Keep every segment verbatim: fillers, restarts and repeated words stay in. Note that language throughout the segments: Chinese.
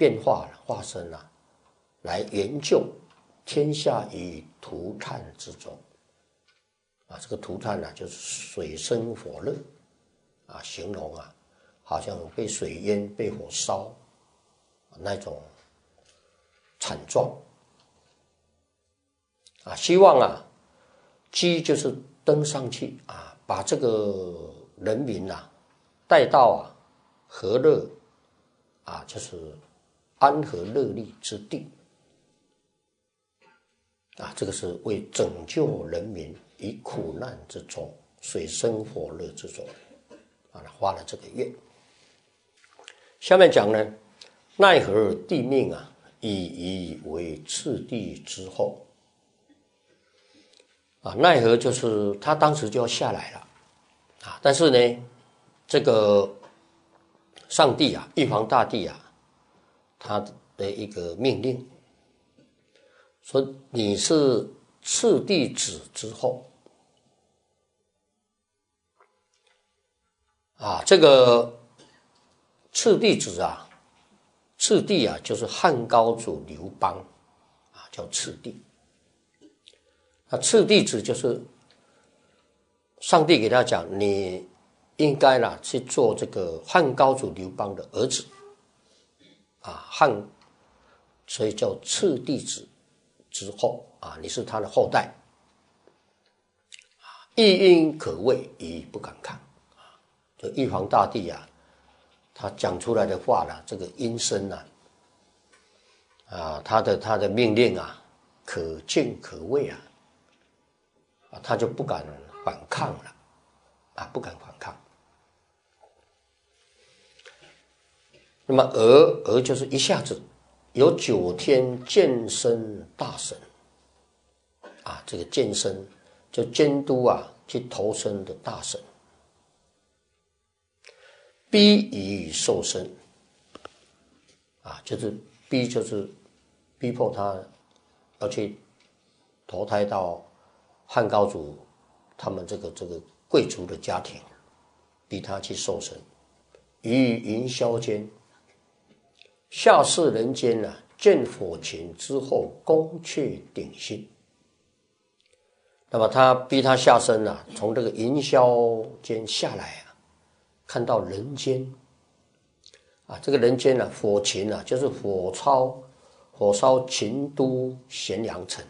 变化化身啊，来研究天下于涂炭之中啊。这个涂炭呢、啊，就是水深火热啊，形容啊，好像被水淹、被火烧、啊、那种惨状啊。希望啊，机就是登上去啊，把这个人民啊带到啊和乐啊，就是安和乐利之地啊。这个是为拯救人民于苦难之中、水深火热之中啊，花了这个愿。下面讲呢，奈何帝命啊，以夷为次第之后啊。奈何就是他当时就要下来了啊，但是呢，这个上帝啊，玉皇大帝啊，他的一个命令说，你是次第子之后啊。这个次第子啊，次第啊就是汉高祖刘邦啊，叫次第。那次第子就是上帝给他讲，你应该啦去做这个汉高祖刘邦的儿子啊，汉，所以叫次第子之后啊，你是他的后代啊。一因可畏，一不敢抗啊。就玉皇大帝啊，他讲出来的话啦，这个音声啊，啊，他的他的命令啊，可敬可畏啊，啊，他就不敢反抗了啊，不敢反抗。那么而而就是一下子有九天监生大神啊，这个监生就监督啊去投生的大神，逼以受生啊，就是逼就是逼迫他要去投胎到汉高祖他们这个这个贵族的家庭，逼他去受生。于云霄间下世人间啊，见火禽之后，宫阙鼎新。那么他逼他下生啊，从这个云霄间下来啊，看到人间啊，这个人间啊，火禽啊，就是火烧火烧秦都咸阳城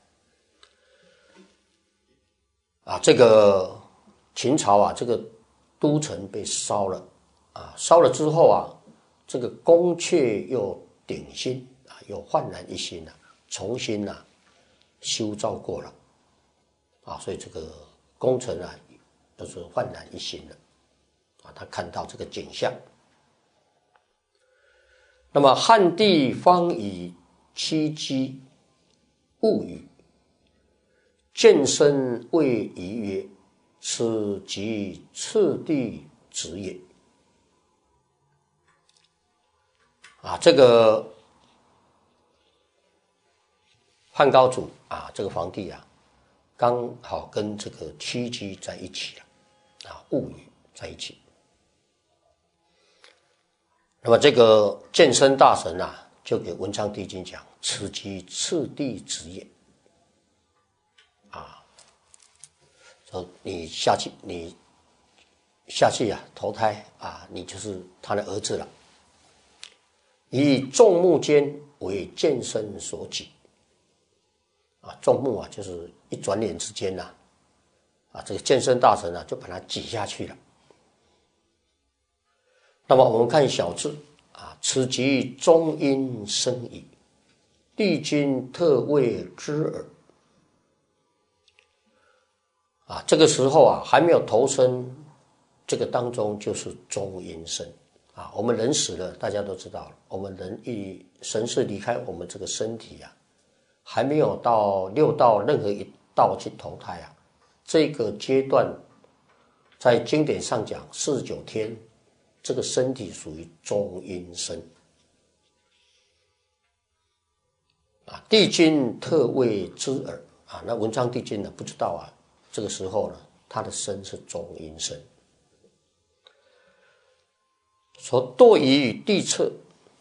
啊，这个秦朝啊，这个都城被烧了啊，烧了之后啊，这个宫阙又鼎新啊，又焕然一新了、啊，重新啊修造过了啊，所以这个工程啊都是焕然一新的啊。他看到这个景象，那么汉帝方以戚姬勿语，见身谓夷曰：“此即次第子也。”啊，这个汉高祖啊，这个皇帝啊，刚好跟这个戚姬在一起了啊，物语在一起。那么这个监生大神啊，就给文昌帝君讲：“此即次第子也。”啊，说你下去，你下去啊，投胎啊，你就是他的儿子了。以众目间为监生所举啊，众目啊，就是一转眼之间呐、啊，啊，这个监生大神啊，就把它挤下去了。那么我们看小字啊，此即中阴生矣，帝君特谓之耳。啊，这个时候啊，还没有投生，这个当中就是中阴身。啊，我们人死了，大家都知道了。我们人一神识离开我们这个身体啊，还没有到六道任何一道去投胎啊，这个阶段在经典上讲四十九天，这个身体属于中阴身。啊，帝君特谓之耳啊，那文昌帝君呢不知道啊，这个时候呢，他的身是中阴身。说堕于地侧